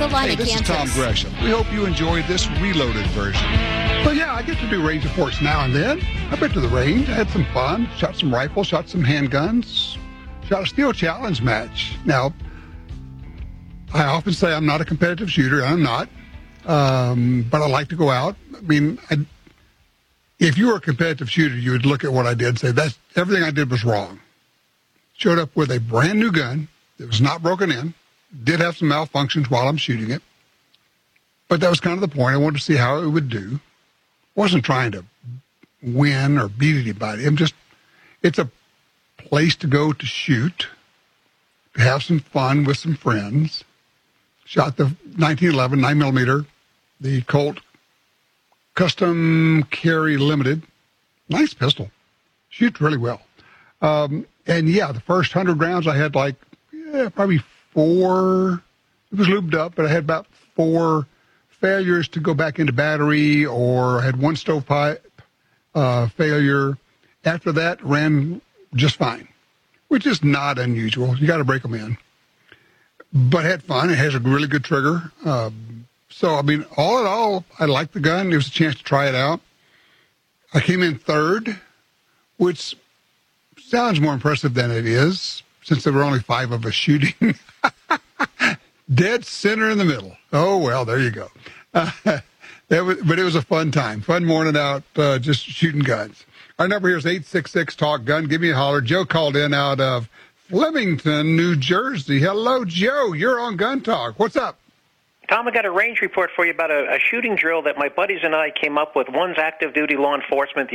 Carolina, Hey, this Kansas. is Tom Gresham. We hope you enjoyed this reloaded version. Well, yeah, I get to do range reports now and then. I've been to the range, had some fun, shot some rifles, shot some handguns, shot a steel challenge match. Now, I often say I'm not a competitive shooter. I'm not. But I like to go out. I mean, if you were a competitive shooter, you would look at what I did and say, everything I did was wrong. Showed up with a brand new gun that was not broken in. Did have some malfunctions while I'm shooting it. But that was kind of the point. I wanted to see how it would do. Wasn't trying to win or beat anybody. It's a place to go to shoot, to have some fun with some friends. Shot the 1911 9mm, the Colt Custom Carry Limited. Nice pistol. Shoots really well. And yeah, the first 100 rounds I had probably 4. It was lubed up, but I had about 4 failures to go back into battery, or I had 1 stovepipe failure. After that, ran just fine, which is not unusual. You got to break them in. But had fun. It has a really good trigger. So, I mean, all in all, I liked the gun. There was a chance to try it out. I came in third, which sounds more impressive than it is, since there were only 5 of us shooting. Dead center in the middle. Oh, well, there you go. But it was a fun time. Fun morning out, just shooting guns. Our number here is 866-TALK-GUN. Give me a holler. Joe called in out of Flemington, New Jersey. Hello, Joe. You're on Gun Talk. What's up? Tom, I got a range report for you about a shooting drill that my buddies and I came up with. One's active duty law enforcement.